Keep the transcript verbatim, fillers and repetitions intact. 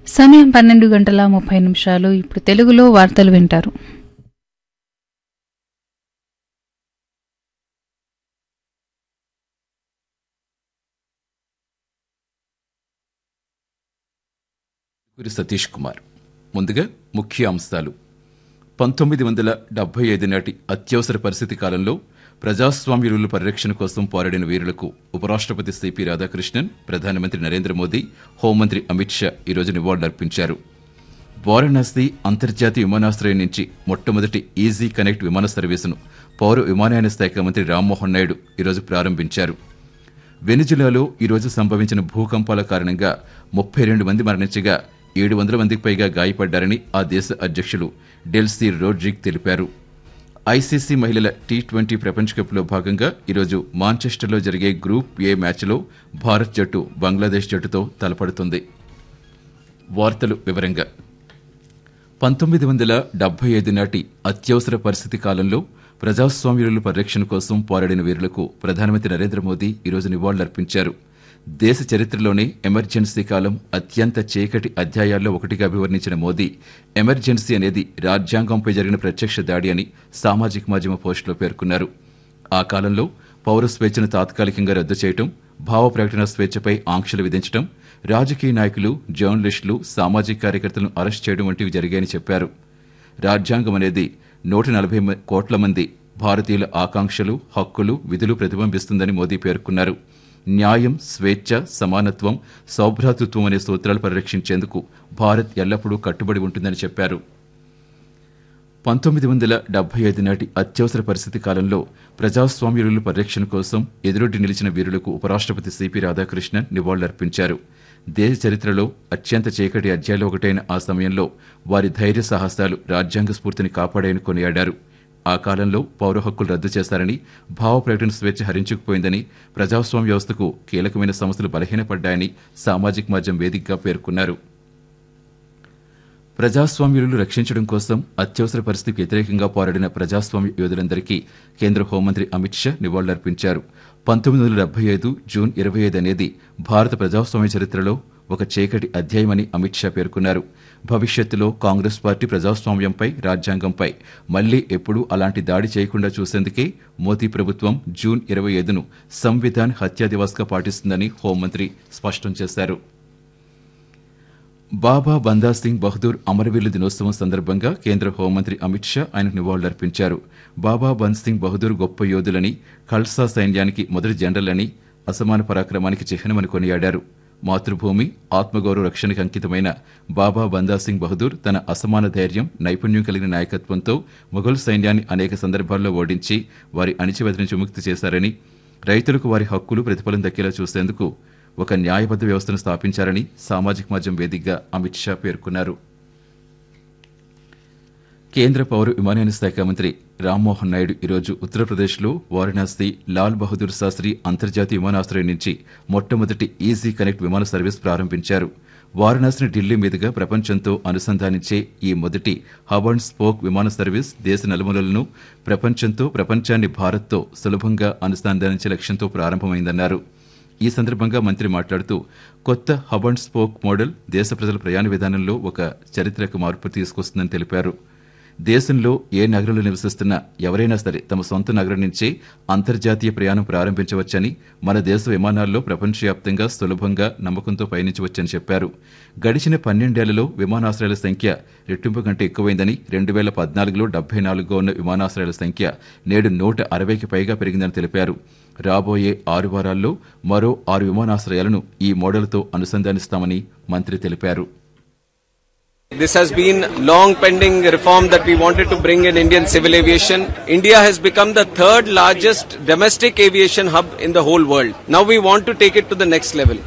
సమయం పన్నెండు గంటల ముప్పై నిమిషాలు. ఇప్పుడు తెలుగులో వార్తలు వింటారు. సతీష్ కుమార్. ముందుగా ముఖ్య అంశాలు. పంతొమ్మిది వందల డెబ్బై ఐదు నాటి అత్యవసర పరిస్థితి కాలంలో ప్రజాస్వామ్య విలువల పరిరక్షణ కోసం పోరాడిన వీరులకు ఉపరాష్ట్రపతి సిపి రాధాకృష్ణన్, ప్రధానమంత్రి నరేంద్ర మోదీ, హోంమంత్రి అమిత్ షా ఈరోజు నివాళులర్పించారు. వారణాసి అంతర్జాతీయ విమానాశ్రయం నుంచి మొట్టమొదటి ఈజీ కనెక్ట్ విమాన సర్వీసును పౌర విమానయాన శాఖ మంత్రి రామ్మోహన్ నాయుడు ఈరోజు ప్రారంభించారు. వెనిజులాలో ఈరోజు సంభవించిన భూకంపాల కారణంగా ముప్పై రెండు మంది మరణించగా ఏడు వందల మందికి పైగా గాయపడ్డారని ఆ దేశ అధ్యక్షులు డెల్సీ రోడ్రిగ్ తెలిపారు. ఐసీసీ మహిళల టీ ట్వంటీ ప్రపంచ కప్లో భాగంగా ఈరోజు మాంచెస్టర్లో జరిగే గ్రూప్ ఏ మ్యాచ్లో భారత్ జట్టు బంగ్లాదేశ్ జట్టుతో తలపడుతుంది. వార్తలు వివరంగా. పంతొమ్మిది వందల డెబ్బై ఐదు నాటి అత్యవసర పరిస్థితి కాలంలో ప్రజాస్వామ్య విలువల పరిరక్షణ కోసం పోరాడిన వీరులకు ప్రధానమంత్రి నరేంద్ర మోదీ ఈరోజు నివాళులర్పించారు. దేశ చరిత్రలోనే ఎమర్జెన్సీ కాలం అత్యంత చీకటి అధ్యాయాల్లో ఒకటిగా అభివర్ణించిన మోదీ, ఎమర్జెన్సీ అనేది రాజ్యాంగంపై జరిగిన ప్రత్యక్ష దాడి అని సామాజిక మాధ్యమ పోస్టులో పేర్కొన్నారు. ఆ కాలంలో పౌర స్వేచ్ఛను తాత్కాలికంగా రద్దు చేయడం, భావ ప్రకటన స్వేచ్ఛపై ఆంక్షలు విధించడం, రాజకీయ నాయకులు, జర్నలిస్టులు, సామాజిక కార్యకర్తలను అరెస్ట్ చేయడం వంటివి జరిగాయని చెప్పారు. రాజ్యాంగం అనేది నూట నలభై కోట్ల మంది భారతీయుల ఆకాంక్షలు, హక్కులు, విధులు ప్రతిబింబిస్తుందని మోదీ పేర్కొన్నారు. న్యాయం, స్వేచ్ఛ, సమానత్వం, సౌభ్రాతృత్వం అనే సూత్రాలు పరిరక్షించేందుకు భారత్ ఎల్లప్పుడూ కట్టుబడి ఉంటుందని చెప్పారు. పంతొమ్మిది వందల డెబ్బై ఐదు నాటి అత్యవసర పరిస్థితి కాలంలో ప్రజాస్వామ్య విలువల పరిరక్షణ కోసం ఎదురొడ్డి నిలిచిన వీరులకు ఉపరాష్ట్రపతి సిపి రాధాకృష్ణన్ నివాళులర్పించారు. దేశ చరిత్రలో అత్యంత చీకటి అధ్యాయంలో ఒకటైన ఆ సమయంలో వారి ధైర్య సాహసాలు రాజ్యాంగ స్ఫూర్తిని కాపాడాయని కొనియాడారు. ఆ కాలంలో పౌర హక్కులు రద్దు చేశారని, భావ ప్రకటన స్వేచ్ఛ హరించుకుపోయిందని, ప్రజాస్వామ్య వ్యవస్థకు కీలకమైన సంస్థలు బలహీనపడ్డాయని సామాజిక మాధ్యమం వేదికగా పేర్కొన్నారు. ప్రజాస్వామ్యులను రక్షించడం కోసం అత్యవసర పరిస్థితికి వ్యతిరేకంగా పోరాడిన ప్రజాస్వామ్య యోధులందరికీ కేంద్ర హోంమంత్రి అమిత్ షా నివాళులర్పించారు. పంతొమ్మిది వందల డెబ్బై ఐదు జూన్ ఇరవై ఐదు అనేది భారత ప్రజాస్వామ్య చరిత్రలో ఒక చీకటి అధ్యాయమని అమిత్ షా పేర్కొన్నారు. భవిష్యత్తులో కాంగ్రెస్ పార్టీ ప్రజాస్వామ్యంపై, రాజ్యాంగంపై మళ్లీ ఎప్పుడూ అలాంటి దాడి చేయకుండా చూసేందుకే మోదీ ప్రభుత్వం జూన్ ఇరవై ఐదును సంవిధాన్ హత్యా దివాస్గా పాటిస్తుందని హోంమంత్రి స్పష్టం చేశారు. బాబా బందా సింగ్ బహదూర్ అమరవీరుల దినోత్సవం సందర్భంగా కేంద్ర హోంమంత్రి అమిత్ షా ఆయనకు నివాళులర్పించారు. బాబా బంద్ సింగ్ బహదూర్ గొప్ప యోధులని, ఖల్సా సైన్యానికి మొదటి జనరల్ అని, అసమాన పరాక్రమానికి చిహ్నమని కొనియాడారు. మాతృభూమి, ఆత్మగౌరవ రక్షణకు అంకితమైన బాబా బందా సింగ్ బహదూర్ తన అసమాన ధైర్యం, నైపుణ్యం కలిగిన నాయకత్వంతో మొఘల్ సైన్యాన్ని అనేక సందర్భాల్లో ఓడించి వారి అణిచివేత నుంచి విముక్తి చేశారని, రైతులకు వారి హక్కులు ప్రతిఫలం దక్కేలా చూసేందుకు ఒక న్యాయబద్ద వ్యవస్థను స్థాపించారని సామాజిక మాధ్యమం వేదికగా అమిత్ షా పేర్కొన్నారు. కేంద్ర పౌర విమానయాన శాఖ మంత్రి రామ్మోహన్ నాయుడు ఈరోజు ఉత్తరప్రదేశ్లో వారణాసి లాల్ బహదూర్ శాస్త్రి అంతర్జాతీయ విమానాశ్రయం నుంచి మొట్టమొదటి ఈజీ కనెక్ట్ విమాన సర్వీస్ ప్రారంభించారు. వారణాసిని ఢిల్లీ మీదుగా ప్రపంచంతో అనుసంధానించే ఈ మొదటి హబ్ అండ్ స్పోక్ విమాన సర్వీస్ దేశ నలుమూలలను ప్రపంచంతో, ప్రపంచాన్ని భారత్తో సులభంగా అనుసంధానించే లక్ష్యంతో ప్రారంభమైందన్నారు. ఈ సందర్భంగా మంత్రి మాట్లాడుతూ, కొత్త హబ్ అండ్ స్పోక్ మోడల్ దేశ ప్రజల ప్రయాణ విధానంలో ఒక చారిత్రక మార్పు తీసుకొస్తుందని తెలిపారు. దేశంలో ఏ నగరంలో నివసిస్తున్నా ఎవరైనా సరే తమ సొంత నగరం నుంచే అంతర్జాతీయ ప్రయాణం ప్రారంభించవచ్చని, మన దేశ విమానాల్లో ప్రపంచవ్యాప్తంగా సులభంగా నమ్మకంతో పయనించవచ్చని చెప్పారు. గడిచిన పన్నెండేళ్లలో విమానాశ్రయాల సంఖ్య రెట్టింపు కంటే ఎక్కువైందని, రెండు వేల పద్నాలుగులో డెబ్బై నాలుగుగా ఉన్న విమానాశ్రయాల సంఖ్య నేడు నూట అరవైకి పైగా పెరిగిందని తెలిపారు. రాబోయే ఆరు వారాల్లో మరో ఆరు విమానాశ్రయాలను ఈ మోడల్తో అనుసంధానిస్తామని మంత్రి తెలిపారు. This has been long pending reform that we wanted to bring in Indian civil aviation. India has become the third largest domestic aviation hub in the whole world. Now we want to take it to the next level.